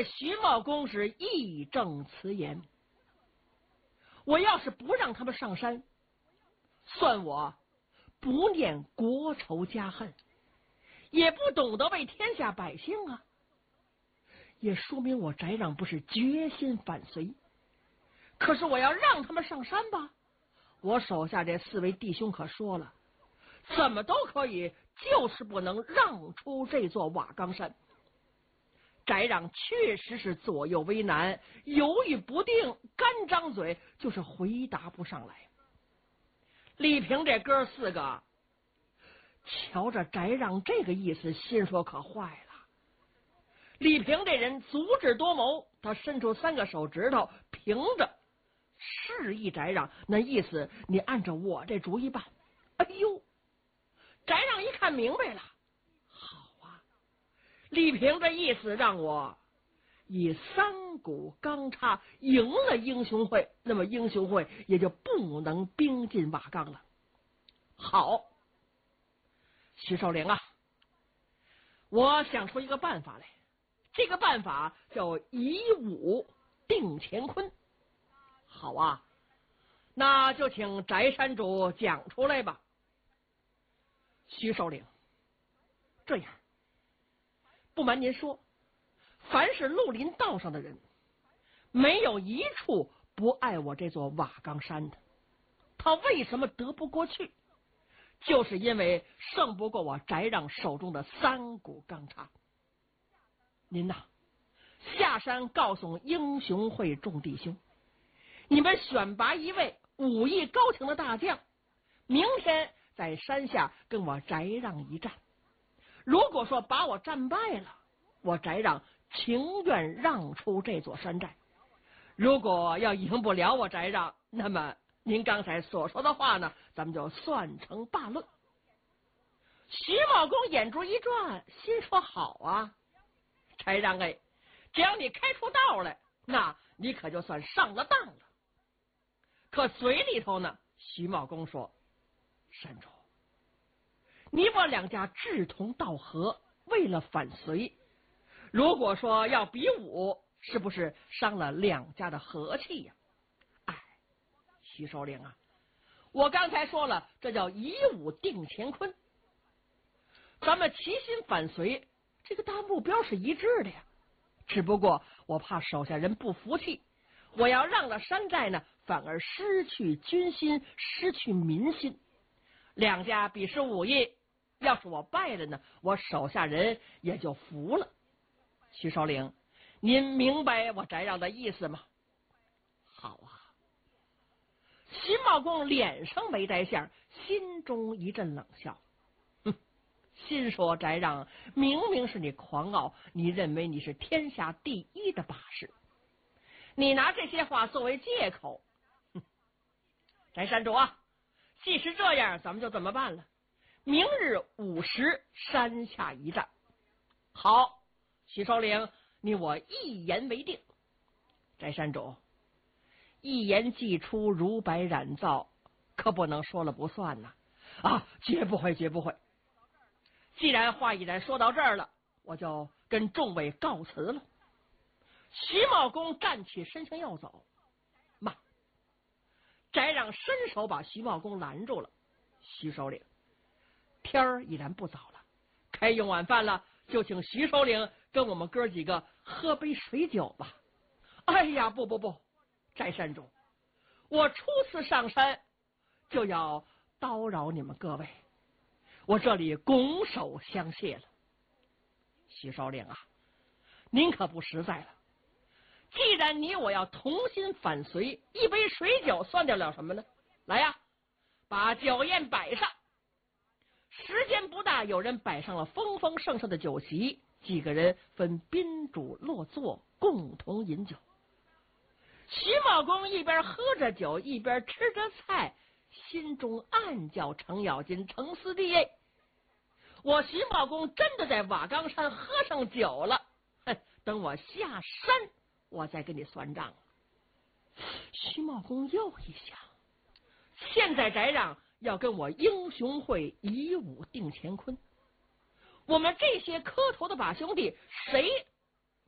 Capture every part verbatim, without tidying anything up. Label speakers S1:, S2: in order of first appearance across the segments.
S1: 这徐茂公是义正辞严，我要是不让他们上山，算我不念国仇家恨，也不懂得为天下百姓啊，也说明我翟让不是决心反隋。可是我要让他们上山吧，我手下这四位弟兄可说了，怎么都可以，就是不能让出这座瓦岗山。翟让确实是左右为难，犹豫不定，干张嘴就是回答不上来。李平这哥四个瞧着翟让这个意思，心说可坏了。李平这人足智多谋，他伸出三个手指头平着示意翟让，那意思你按照我这主意办。哎呦，翟让一看明白了，好啊，李平这意思让我以三股钢叉赢了英雄会，那么英雄会也就不能兵进瓦岗了。好，徐守陵啊，我想出一个办法来，这个办法叫以武定乾坤。好啊，那就请翟山主讲出来吧。徐守陵，这样，不瞒您说，凡是绿林道上的人，没有一处不爱我这座瓦岗山的。他为什么得不过去？就是因为胜不过我翟让手中的三股钢叉。您呐，下山告诉英雄会众弟兄，你们选拔一位武艺高强的大将，明天在山下跟我翟让一战。如果说把我战败了，我翟让情愿让出这座山寨。如果要赢不了我翟让，那么您刚才所说的话呢，咱们就算成罢论。徐茂公眼珠一转，心说好啊，翟让哎，只要你开出道来，那你可就算上了当了。可嘴里头呢，徐茂公说，山主，你我两家志同道合，为了反隋，如果说要比武，是不是伤了两家的和气呀？哎，徐守陵啊，我刚才说了，这叫以武定乾坤。咱们齐心反隋，这个大目标是一致的呀。只不过我怕手下人不服气，我要让了山寨呢，反而失去军心，失去民心。两家比试武艺，要是我败了呢，我手下人也就服了。徐守陵，您明白我翟让的意思吗？好啊。徐茂公脸上没带相，心中一阵冷笑，哼，心说翟让明明是你狂傲，你认为你是天下第一的把式，你拿这些话作为借口。哼，翟山主啊，既是这样，咱们就这么办了，明日午时山下一战。好，徐守陵，你我一言为定。翟山主，一言既出，如白染皂，可不能说了不算呐！啊，绝不会，绝不会。既然话已然说到这儿了，我就跟众位告辞了。徐茂公站起身形要走，慢！翟让伸手把徐茂公拦住了。徐守陵，天儿已然不早了，开用晚饭了，就请徐守陵跟我们哥几个喝杯水酒吧。哎呀，不不不，翟山主，我初次上山就要叨扰你们各位，我这里拱手相谢了。徐守陵啊，您可不实在了。既然你我要同心反隋，一杯水酒算得了什么呢？来呀，把酒宴摆上。时间不大，有人摆上了丰丰盛盛的酒席，几个人分宾主落座，共同饮酒。徐茂公一边喝着酒，一边吃着菜，心中暗叫程咬金、程思弟耶，我徐茂公真的在瓦岗山喝上酒了，哼，等我下山我再跟你算账。徐茂公又一想，现在翟让要跟我英雄会以武定乾坤，我们这些磕头的把兄弟，谁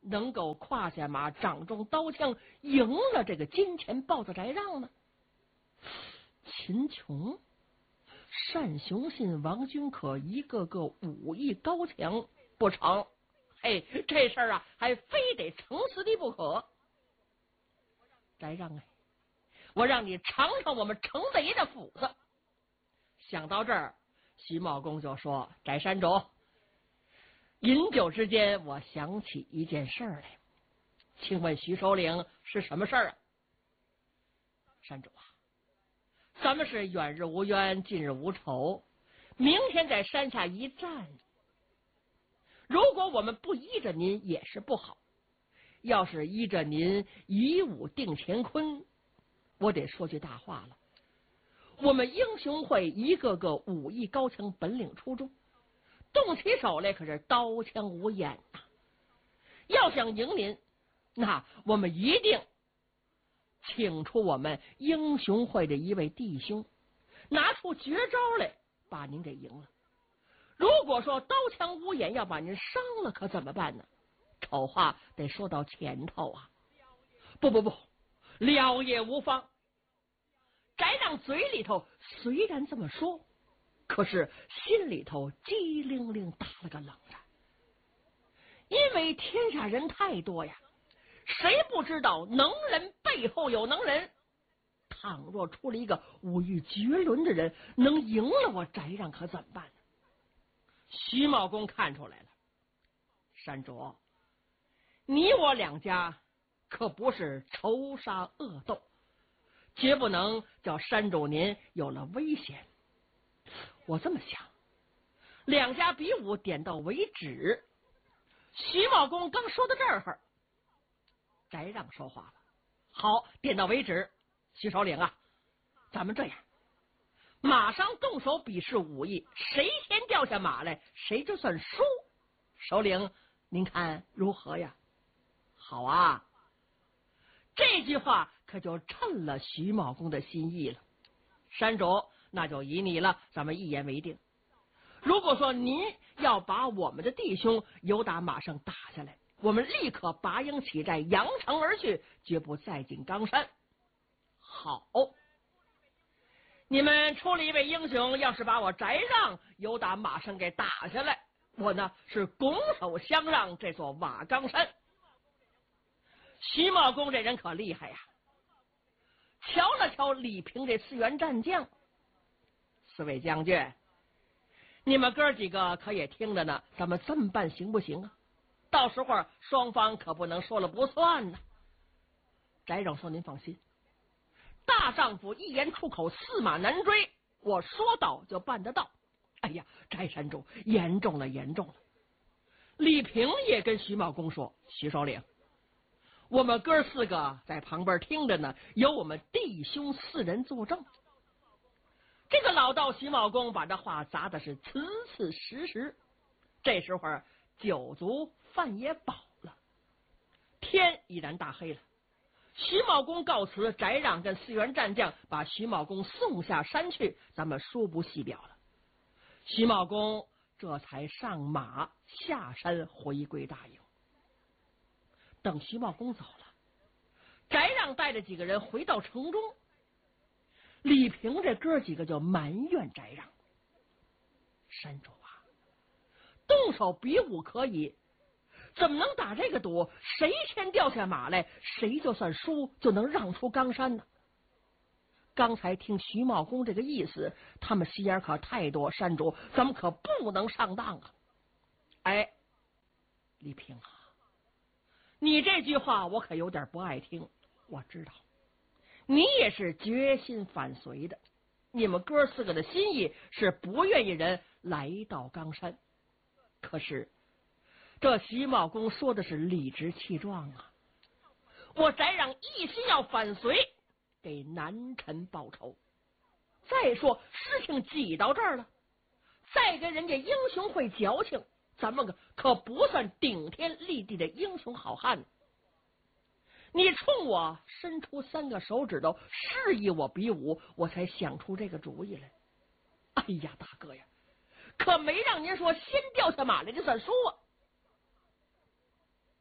S1: 能够跨下马，掌中刀枪，赢了这个金钱豹子翟让呢？秦琼、单雄信、王君可一个个武艺高强，不成，嘿，这事儿啊，还非得成死的不可。翟让哎，我让你尝尝我们程贼的斧子。想到这儿，徐茂公就说：“翟山主，饮酒之间，我想起一件事儿来，请问徐首领是什么事儿啊？”山主啊，咱们是远日无冤，近日无仇，明天在山下一战，如果我们不依着您也是不好，要是依着您以武定乾坤，我得说句大话了。我们英雄会一个个武艺高强，本领出众，动起手来可是刀枪无眼呐、啊。要想赢您，那我们一定请出我们英雄会的一位弟兄，拿出绝招来把您给赢了。如果说刀枪无眼要把您伤了，可怎么办呢？丑话得说到前头啊！不不不，了也无妨。翟让嘴里头虽然这么说，可是心里头机灵灵打了个冷战，因为天下人太多呀，谁不知道能人背后有能人？倘若出了一个武艺绝伦的人，能赢了我翟让，可怎么办呢？徐茂公看出来了，山主，你我两家可不是仇杀恶斗，绝不能叫山主您有了危险。我这么想，两家比武点到为止。徐茂公刚说到这儿，翟让说话了：“好，点到为止。徐首领啊，咱们这样，马上动手比试武艺，谁先掉下马来，谁就算输。首领，您看如何呀？”好啊！这句话可就趁了徐茂公的心意了。山主，那就依你了，咱们一言为定。如果说您要把我们的弟兄由打马上打下来，我们立刻拔营起寨，扬长而去，绝不再进冈山。好，你们出了一位英雄，要是把我翟让由打马上给打下来，我呢是拱手相让这座瓦岗山。徐茂公这人可厉害呀！瞧了瞧李平这四员战将，四位将军，你们哥几个可也听着呢，咱们这么办行不行啊？到时候双方可不能说了不算呢。翟让说：“您放心，大丈夫一言出口，驷马难追，我说到就办得到。”哎呀，翟山主，严重了，严重了！李平也跟徐茂公说：“徐首领，我们哥四个在旁边听着呢，有我们弟兄四人作证。”这个老道徐茂公把这话砸的是瓷瓷实实。这时候酒足饭也饱了，天已然大黑了。徐茂公告辞，翟让跟四员战将把徐茂公送下山去，咱们说不细表了。徐茂公这才上马下山回归大营。等徐茂公走了，翟让带着几个人回到城中，李平这哥几个就埋怨翟让：“山主啊，动手比武可以，怎么能打这个赌？谁先掉下马来，谁就算输，就能让出冈山呢？”刚才听徐茂公这个意思，他们心眼可太多，山主，咱们可不能上当啊！哎，李平啊，你这句话我可有点不爱听。我知道你也是决心反隋的，你们哥四个的心意是不愿意人来到冈山。可是这徐茂公说的是理直气壮啊！我翟让一心要反隋，给南臣报仇。再说事情挤到这儿了，再跟人家英雄会矫情，咱们可不算顶天立地的英雄好汉。你冲我伸出三个手指头，示意我比武，我才想出这个主意来。哎呀，大哥呀，可没让您说先掉下马来就算输啊！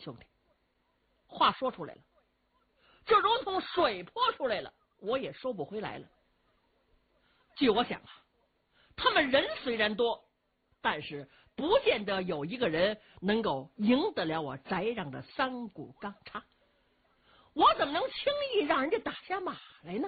S1: 兄弟，话说出来了，就如同水泼出来了，我也收不回来了。据我想啊，他们人虽然多，但是不见得有一个人能够赢得了我翟让的三股钢叉，我怎么能轻易让人家打下马来呢？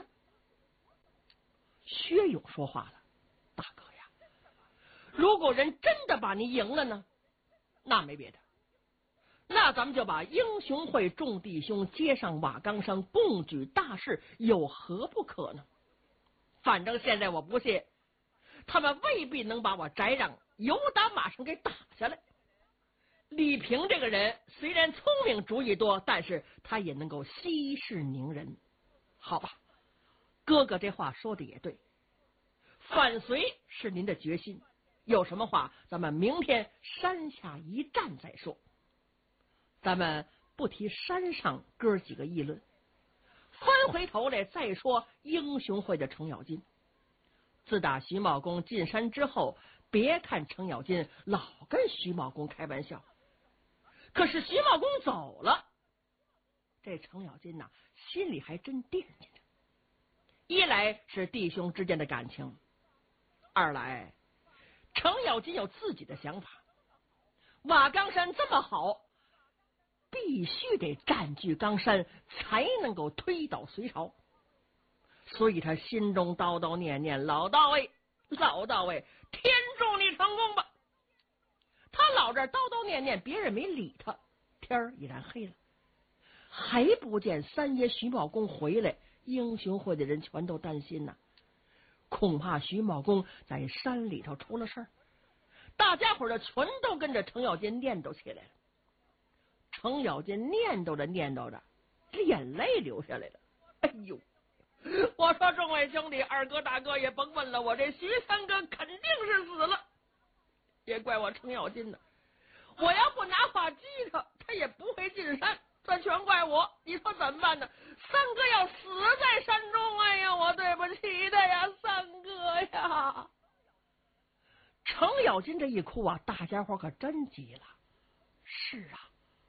S1: 薛勇说话了，大哥呀，如果人真的把你赢了呢，那没别的，那咱们就把英雄会众弟兄接上瓦岗山，共举大事，有何不可呢？反正现在我不信，他们未必能把我翟让由打马上给打下来。李平这个人虽然聪明主意多，但是他也能够息事宁人。好吧，哥哥这话说的也对，反隋是您的决心，有什么话咱们明天山下一战再说。咱们不提山上哥几个议论，翻回头来再说英雄会的程咬金。自打徐茂公进山之后，别看程咬金老跟徐茂公开玩笑，可是徐茂公走了，这程咬金呐，心里还真惦记着。一来是弟兄之间的感情，二来程咬金有自己的想法。瓦岗山这么好，必须得占据冈山，才能够推倒隋朝。所以他心中叨叨念念，老大卫，老大卫，天助你成功吧。他老这叨叨念念，别人没理他。天儿已然黑了，还不见三爷徐茂公回来，英雄会的人全都担心呐、啊，恐怕徐茂公在山里头出了事儿。大家伙的全都跟着程咬金念叨起来了。程咬金念叨着念叨着，眼泪流下来了。哎呦，我说众位兄弟，二哥大哥也甭问了，我这徐三哥肯定是死了。也怪我程咬金的，我要不拿话击他，他也不会进山，这全怪我。你说怎么办呢？三哥要死在山中，哎呀，我对不起的呀，三哥呀！程咬金这一哭啊，大家伙可真急了。是啊，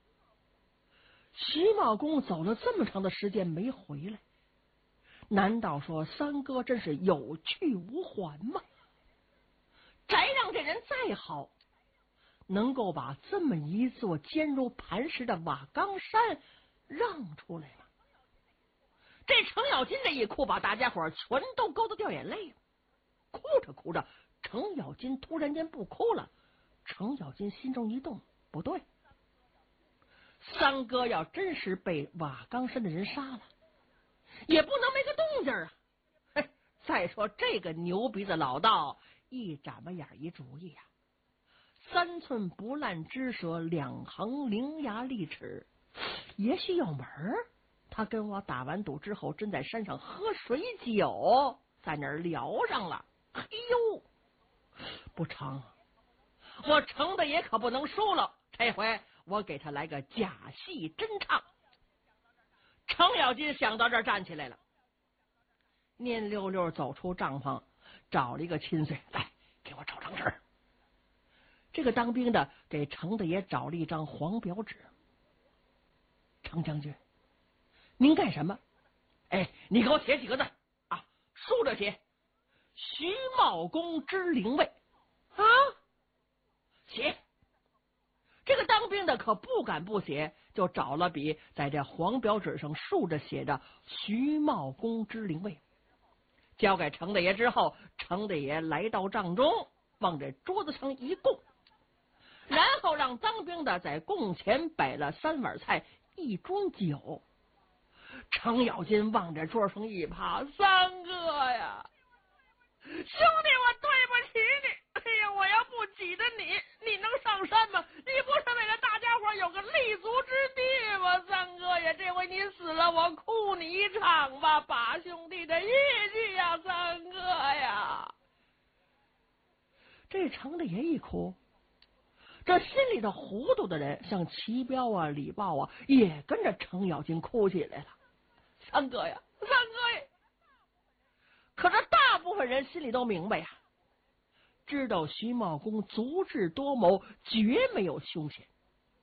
S1: 徐茂公走了这么长的时间没回来，难道说三哥真是有去无还吗？翟让这人再好，能够把这么一座坚如磐石的瓦岗山让出来吗？这程咬金这一哭，把大家伙全都勾得掉眼泪。哭着哭着，程咬金突然间不哭了。程咬金心中一动，不对，三哥要真是被瓦岗山的人杀了，也不能没个动静啊！嘿，再说这个牛鼻子老道一眨巴眼一主意啊，三寸不烂之舌，两行伶牙俐齿，也许有门儿。他跟我打完赌之后，真在山上喝水酒，在那儿聊上了。哎呦，不成，我程的也可不能输了。这回我给他来个假戏真唱。程咬金想到这儿站起来了，蔫溜溜走出帐篷，找了一个亲随来给我找张纸。这个当兵的给程的也找了一张黄表纸。程将军，您干什么？哎，你给我写几个字啊，竖着写，徐茂公之灵位啊，写。这个当兵的可不敢不写，就找了笔，在这黄表纸上竖着写着徐茂公之灵位。交给程大爷之后，程大爷来到帐中，往这桌子上一供，然后让当兵的在供前摆了三碗菜一盅酒。程咬金往这桌上一趴，三哥呀，兄弟，我对不起你。哎呀，我要不挤着你，你能上山吗？你不是为了大家伙有个立足之地吗？三哥呀，这回你死了，我哭你一场吧，把兄弟的义气呀，三哥呀！这程大爷一哭，这心里头糊涂的人，像齐彪啊、李豹啊，也跟着程咬金哭起来了。三哥呀，三哥呀！可是大部分人心里都明白呀，知道徐茂公足智多谋，绝没有凶险。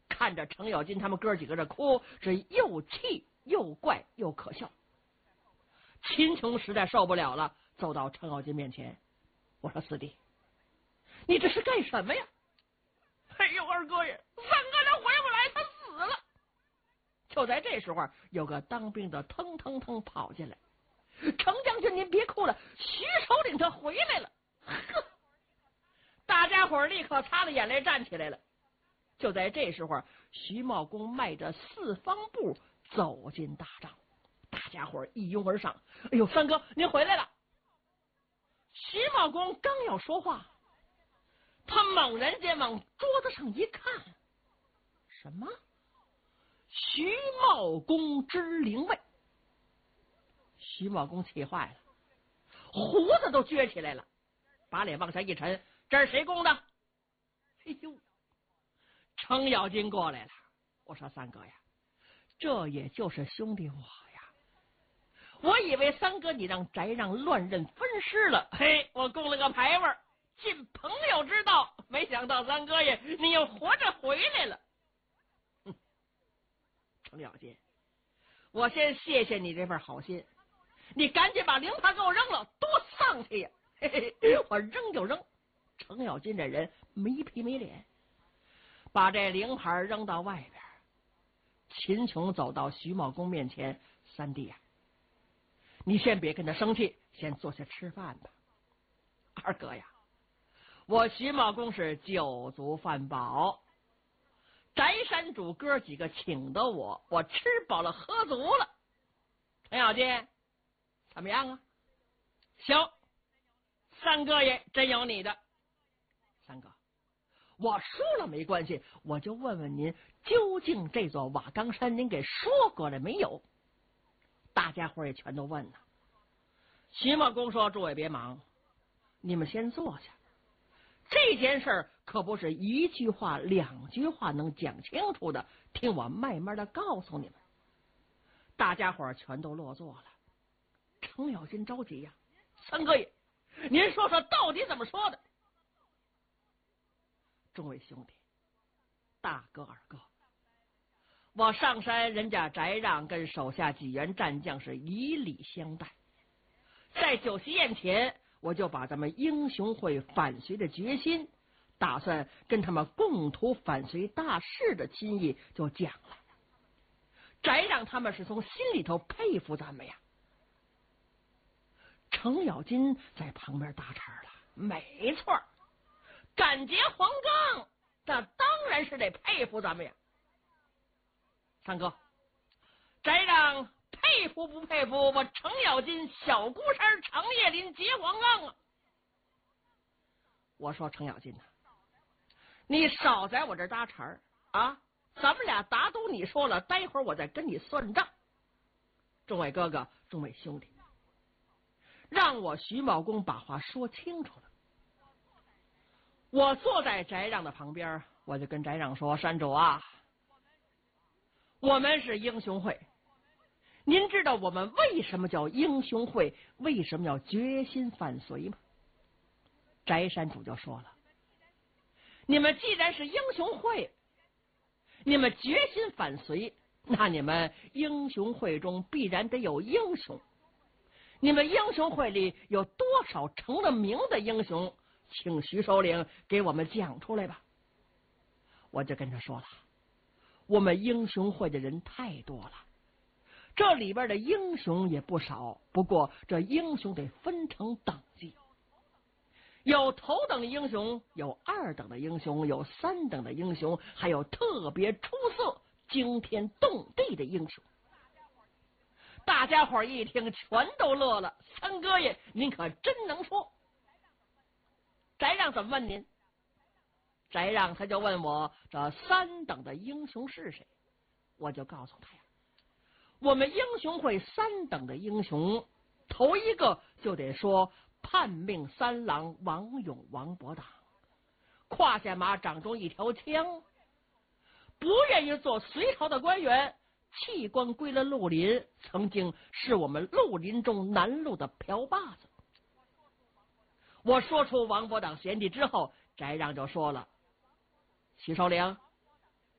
S1: 看着程咬金他们哥几个这哭，是又气又怪又可笑。秦琼实在受不了了，走到程咬金面前，我说：“四弟，你这是干什么呀？”“哎呦，二哥爷，三哥他回不来，他死了。”就在这时候，有个当兵的腾腾腾跑进来：“程将军，您别哭了，徐首领他回来了。”呵，大家伙立刻擦了眼泪站起来了。就在这时候，徐茂公迈着四方步走进大帐，大家伙一拥而上：“哎呦，三哥您回来了！”徐茂公刚要说话，他猛然间往桌子上一看，什么？徐茂公之灵位！徐茂公气坏了，胡子都撅起来了，把脸往下一沉：“这是谁供的？”哎呦，程咬金过来了。我说：“三哥呀，这也就是兄弟我呀，我以为三哥你让翟让乱认分尸了，嘿，我供了个牌位，尽朋友之道，没想到三哥爷你又活着回来了。”哼，程咬金，我先谢谢你这份好心，你赶紧把灵牌给我扔了，多丧气呀！嘿嘿，我扔就扔。程咬金这人没皮没脸，把这灵牌扔到外边。秦琼走到徐茂公面前：“三弟呀、啊，你先别跟他生气，先坐下吃饭吧。”“二哥呀，我徐茂公是酒足饭饱，翟山主哥几个请的我，我吃饱了喝足了。程咬金，怎么样啊？”“行，三哥爷真有你的。”“三哥，我输了没关系，我就问问您，究竟这座瓦岗山您给说过了没有？”大家伙也全都问呢。徐茂公说：“诸位别忙，你们先坐下。这件事儿可不是一句话两句话能讲清楚的，听我慢慢的告诉你们。”大家伙全都落座了。程咬金着急呀：“三哥爷，您说说到底怎么说的？”“众位兄弟，大哥二哥，我上山，人家翟让跟手下几员战将是以礼相待，在酒席宴前，我就把咱们英雄会反隋的决心，打算跟他们共图反隋大事的心意就讲了。翟让他们是从心里头佩服咱们呀。”程咬金在旁边搭茬了：“没错，敢劫黄冈，那当然是得佩服咱们呀。三哥，翟让佩服不佩服我程咬金小孤山长叶林劫黄冈啊？”我说：“程咬金呐、啊，你少在我这搭茬啊！咱们俩打赌你说了，待会儿我再跟你算账。众位哥哥，众位兄弟，让我徐茂公把话说清楚了。”我坐在翟让的旁边，我就跟翟让说：“山主啊，我们是英雄会，您知道我们为什么叫英雄会，为什么要决心反隋吗？”翟山主就说了：“你们既然是英雄会，你们决心反隋，那你们英雄会中必然得有英雄。你们英雄会里有多少成了名的英雄？请徐首领给我们讲出来吧。”我就跟他说了：“我们英雄会的人太多了，这里边的英雄也不少，不过这英雄得分成等级，有头等的英雄，有二等的英雄，有三等的英雄，还有特别出色惊天动地的英雄。”大家伙一听全都乐了：“三哥爷您可真能说。”翟让怎么问您？翟让他就问我这三等的英雄是谁，我就告诉他呀，我们英雄会三等的英雄，头一个就得说叛命三郎王勇王伯党，胯下马掌中一条枪，不愿意做隋朝的官员，弃官归了绿林，曾经是我们绿林中南路的瓢把子。我说出王伯党贤弟之后，翟让就说了：“徐首领，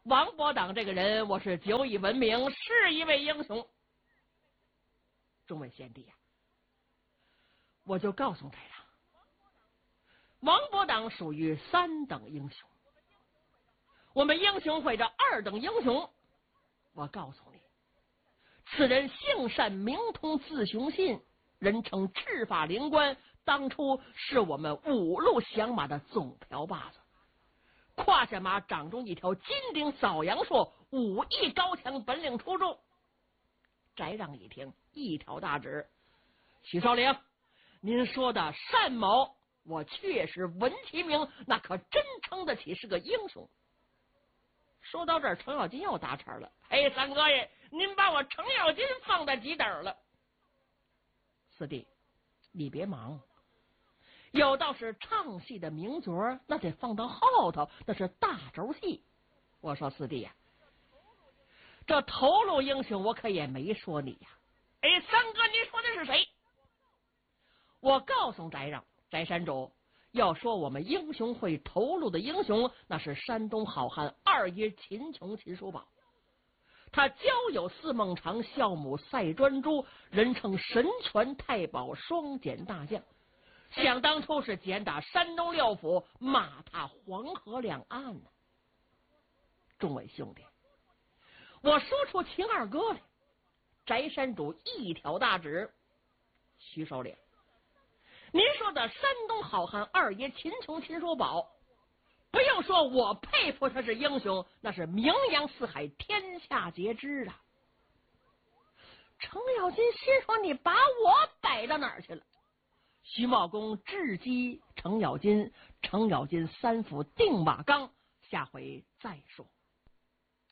S1: 王伯党这个人，我是久已闻名，是一位英雄。众位贤弟呀、啊，我就告诉大家，王伯党属于三等英雄。我们英雄会这二等英雄，我告诉你，此人性善名通，字雄信，人称赤发灵官，当初是我们五路响马的总瓢把子。胯下马掌中一条金顶扫阳槊，武艺高强，本领出众。翟让一听，一挑大指：许少领，您说的单某，我确实闻其名，那可真称得起是个英雄。说到这儿，程咬金又打岔了：哎，三哥爷，您把我程咬金放在几等了？四弟，你别忙，有道是唱戏的名角，那得放到后头，那是大轴戏。我说四弟呀、啊，这头路英雄我可也没说你呀、啊。哎，三哥，您说的是谁？我告诉翟让，翟山主，要说我们英雄会头路的英雄，那是山东好汉二爷秦琼秦叔宝。他交友似孟尝，孝母赛专诸，人称神拳太保，双锏大将。想当初是简打山东六府，马踏黄河两岸呢。众位兄弟，我说出秦二哥来。翟山主一挑大指：徐首领，您说的山东好汉二爷秦琼秦叔宝，不用说，我佩服他是英雄，那是名扬四海，天下皆知啊。程咬金心说：你把我摆到哪儿去了？徐茂公智击程咬金，程咬金三斧定瓦岗，下回再说。